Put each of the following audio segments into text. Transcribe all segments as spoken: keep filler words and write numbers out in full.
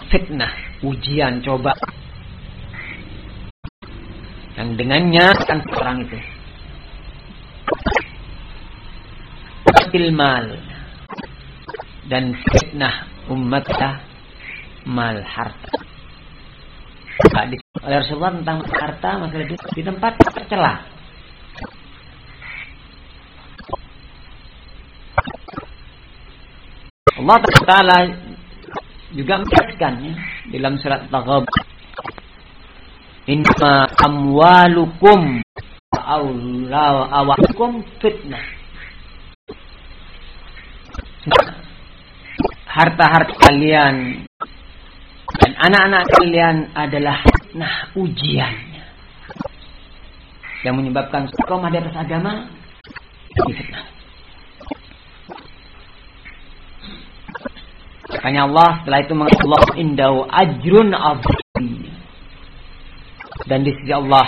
fitnah, ujian, coba yang dengannya akan seorang itu mal dan fitnah umatnya mal harta. Oleh Rasulullah tentang harta masalah di, di tempat tercela. Allah Taala juga menjelaskannya dalam surat Taghabun. Inna amwalukum wa awalukum fitnah. Harta-harta kalian dan anak-anak kalian adalah fitnah, ujiannya yang menyebabkan istiqomah di atas agama ini fitnah. Makanya Allah setelah itu mengatakan Allah indahu ajrun azim, dan di sisi Allah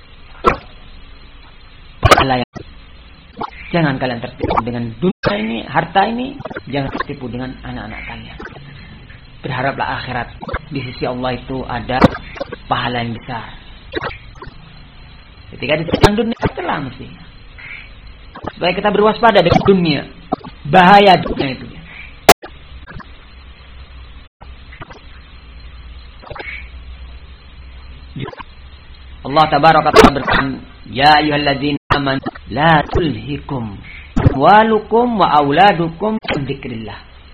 pahala yang. Jangan kalian tertipu dengan dunia ini, harta ini, jangan tertipu dengan anak-anak kalian. Berharaplah akhirat, di sisi Allah itu ada pahala yang besar. Ketika di dunia telah mesti supaya kita berwaspada dengan dunia, bahaya dunia itu. Allah tabaraka ta'ala berfirman, ya ayyuhalladzina amanu la tulhikum amwalukum wa auladukum an dzikrillah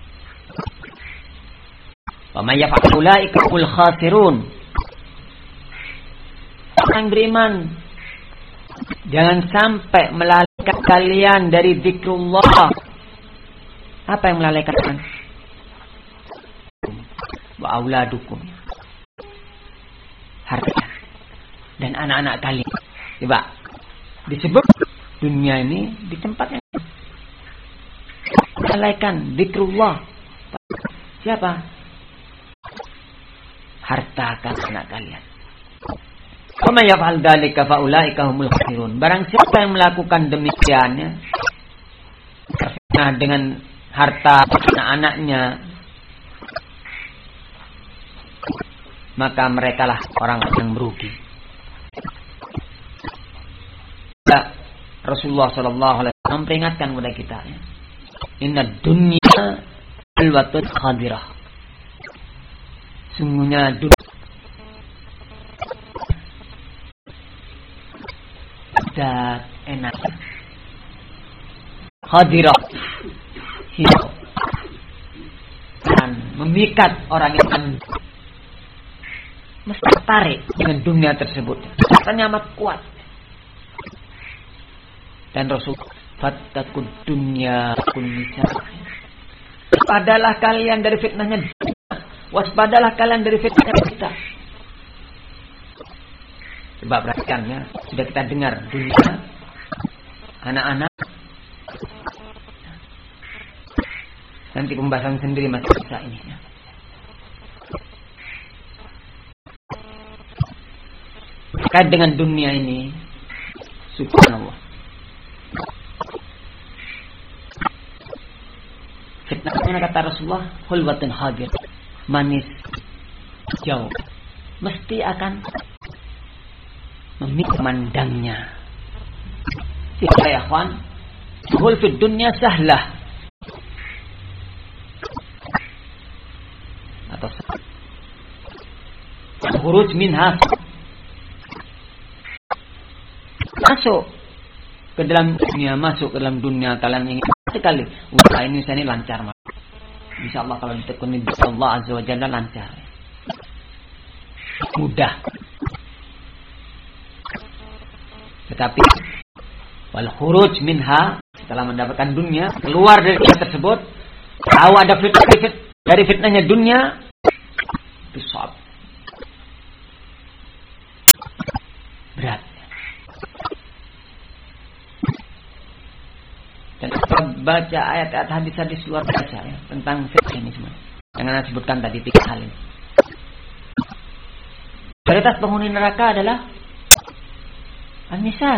wa may yaf'al ulaika humul khasirun. Orang beriman, jangan sampai melalaikan kalian dari zikrullah. Apa yang melalaikan kalian? Wa auladukum, harta dan anak-anak kalian. Coba disebut dunia ini di tempat yang melalaikan zikrullah. Siapa? Harta kan anak kalian. Wa may yaf'al dzalika fa ulaika humul khasirun. Barang siapa yang melakukan demikiannya, nah dengan harta anak-anaknya, maka merekalah orang yang merugi. Rasulullah sallallahu alaihi wasallam memperingatkan kepada kita, ya. Inna dunya alwatun khadirah. Sungguhnya dunia dan enak. Khadirah, hijau, dan memikat orang yang mesti tertarik dengan dunia tersebut. Rasanya amat kuat. Dan Rasul fattakud dunya kun nisa. Waspadalah kalian dari fitnahnya dunia. Waspadalah kalian dari fitnahnya kita. Coba perhatikan, ya. Sudah kita dengar dunia, anak-anak. Nanti pembahasan sendiri masih bisa ini, ya. Terkait dengan dunia ini, subhanallah, fitnahnya kata Rasulullah, hulwatun hadir, manis, jauh, mesti akan memandangnya. Tidak ya kawan, hul fid dunya sahlah, atau khuruj minha, masuk ke dalam dunia, masuk ke dalam dunia kalian ingin sekali usaha ini saya ini lancar, insyaallah kalau ditekuni Allah azza wa jalla lancar, mudah. Tetapi wal khuruj minha, setelah mendapatkan dunia, keluar dari dunia tersebut, tahu ada fitnah dari fitnahnya dunia, itu soal berat. Dan baca ayat-ayat hadis-hadis luar biasa, ya, tentang fitnah ini semua yang Anda sebutkan tadi, tiga hal ini. Prioritas penghuni neraka adalah an-nisa.